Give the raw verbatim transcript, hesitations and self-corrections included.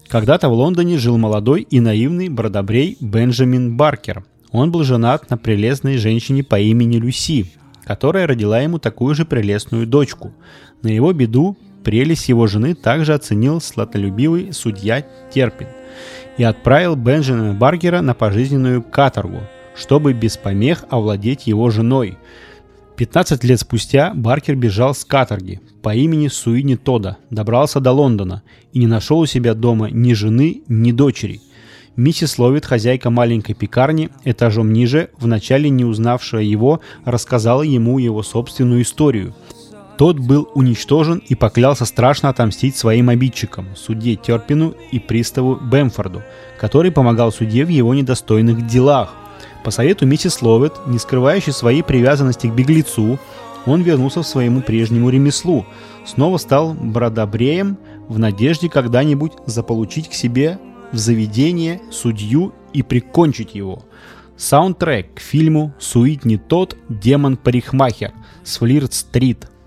Когда-то в Лондоне жил молодой и наивный бродобрей Бенджамин Баркер. Он был женат на прелестной женщине по имени Люси, которая родила ему такую же прелестную дочку. На его беду прелесть его жены также оценил сластолюбивый судья Терпин и отправил Бенджамина Баркера на пожизненную каторгу, чтобы без помех овладеть его женой. пятнадцать лет спустя Баркер бежал с каторги по имени Суини Тодда, добрался до Лондона и не нашел у себя дома ни жены, ни дочери. Миссис Ловит, хозяйка маленькой пекарни, этажом ниже, вначале не узнавшая его, рассказала ему его собственную историю. Тот был уничтожен и поклялся страшно отомстить своим обидчикам, судье Терпину и приставу Бэмфорду, который помогал судье в его недостойных делах. По совету миссис Ловит, не скрывающей своей привязанности к беглецу, он вернулся к своему прежнему ремеслу, снова стал бродобреем в надежде когда-нибудь заполучить к себе в заведение судью и прикончить его. Саундтрек к фильму «Суини Тодд. Демон-парикмахер» с Флирт-стрит.